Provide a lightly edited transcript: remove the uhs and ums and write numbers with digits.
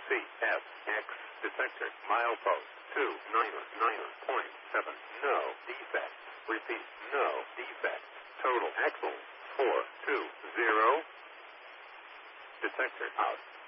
CSX detector milepost 299.7. No defect. Repeat, no defect. Total axle 420. Detector out.